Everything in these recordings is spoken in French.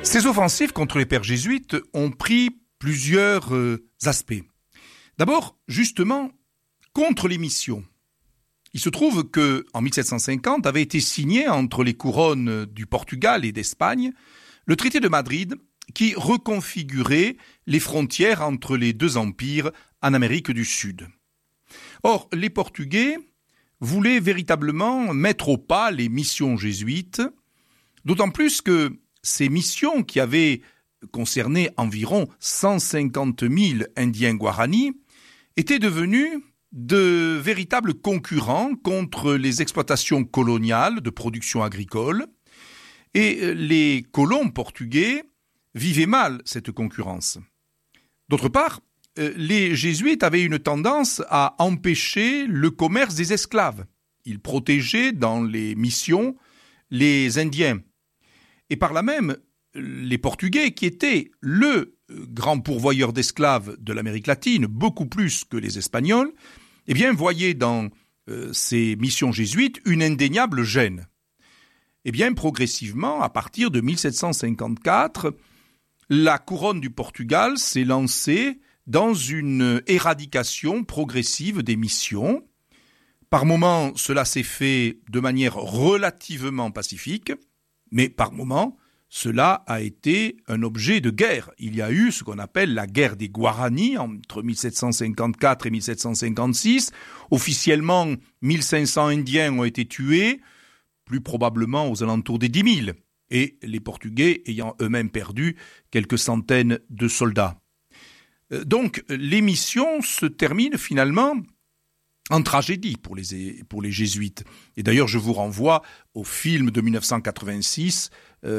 Ces offensives contre les pères jésuites ont pris plusieurs aspects. D'abord, justement, contre les missions. Il se trouve qu'en 1750 avait été signé entre les couronnes du Portugal et d'Espagne le traité de Madrid qui reconfigurait les frontières entre les deux empires en Amérique du Sud. Or, les Portugais voulaient véritablement mettre au pas les missions jésuites, d'autant plus que ces missions qui avaient concerné environ 150 000 Indiens Guarani étaient devenues de véritables concurrents contre les exploitations coloniales de production agricole, et les colons portugais vivaient mal cette concurrence. D'autre part, les jésuites avaient une tendance à empêcher le commerce des esclaves. Ils protégeaient dans les missions les Indiens. Et par là même, les Portugais, qui étaient le grand pourvoyeur d'esclaves de l'Amérique latine, beaucoup plus que les Espagnols, eh bien, voyaient dans ces missions jésuites une indéniable gêne. Eh bien, progressivement, à partir de 1754, la couronne du Portugal s'est lancée dans une éradication progressive des missions. Par moments, cela s'est fait de manière relativement pacifique, mais par moments, cela a été un objet de guerre. Il y a eu ce qu'on appelle la guerre des Guarani entre 1754 et 1756. Officiellement, 1500 Indiens ont été tués, plus probablement aux alentours des 10 000, et les Portugais ayant eux-mêmes perdu quelques centaines de soldats. Donc, les missions se terminent finalement en tragédie pour les jésuites. Et d'ailleurs, je vous renvoie au film de 1986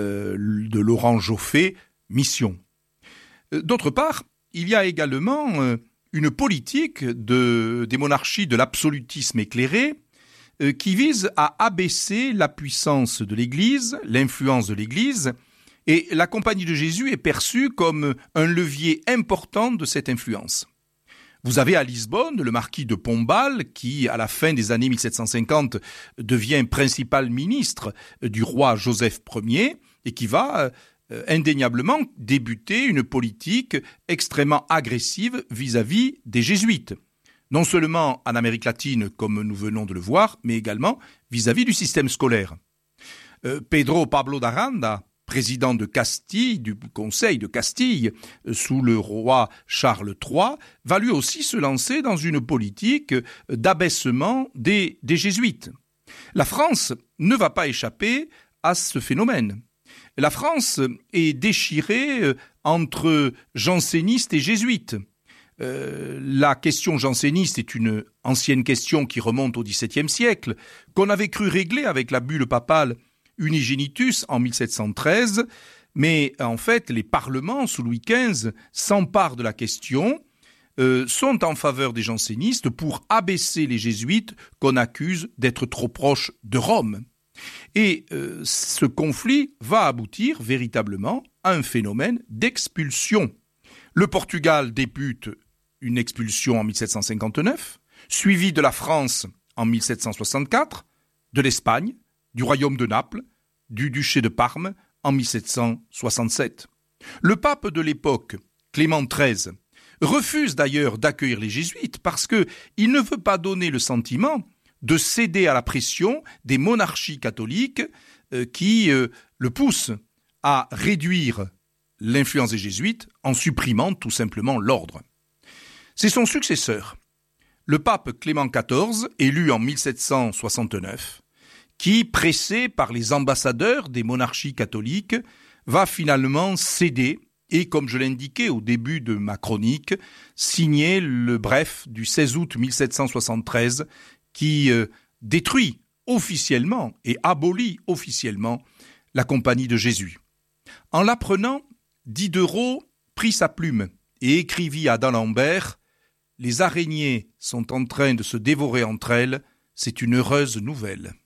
de Laurent Joffé, Mission. D'autre part, il y a également une politique des monarchies de l'absolutisme éclairé qui vise à abaisser la puissance de l'Église, l'influence de l'Église, et la Compagnie de Jésus est perçue comme un levier important de cette influence. Vous avez à Lisbonne le marquis de Pombal qui, à la fin des années 1750, devient principal ministre du roi Joseph Ier et qui va indéniablement débuter une politique extrêmement agressive vis-à-vis des jésuites. Non seulement en Amérique latine, comme nous venons de le voir, mais également vis-à-vis du système scolaire. Pedro Pablo d'Aranda, président de Castille, du Conseil de Castille, sous le roi Charles III, va lui aussi se lancer dans une politique d'abaissement des jésuites. La France ne va pas échapper à ce phénomène. La France est déchirée entre jansénistes et jésuites. La question janséniste est une ancienne question qui remonte au XVIIe siècle, qu'on avait cru régler avec la bulle papale Unigenitus en 1713, mais en fait, les parlements sous Louis XV s'emparent de la question, sont en faveur des jansénistes pour abaisser les jésuites qu'on accuse d'être trop proches de Rome. Et ce conflit va aboutir véritablement à un phénomène d'expulsion. Le Portugal débute une expulsion en 1759, suivie de la France en 1764, de l'Espagne, du royaume de Naples, du duché de Parme en 1767. Le pape de l'époque, Clément XIII, refuse d'ailleurs d'accueillir les jésuites parce qu'il ne veut pas donner le sentiment de céder à la pression des monarchies catholiques qui le poussent à réduire l'influence des jésuites en supprimant tout simplement l'ordre. C'est son successeur, le pape Clément XIV, élu en 1769, qui, pressé par les ambassadeurs des monarchies catholiques, va finalement céder et, comme je l'indiquais au début de ma chronique, signer le bref du 16 août 1773 qui détruit officiellement et abolit officiellement la Compagnie de Jésus. En l'apprenant, Diderot prit sa plume et écrivit à d'Alembert « Les araignées sont en train de se dévorer entre elles, c'est une heureuse nouvelle ».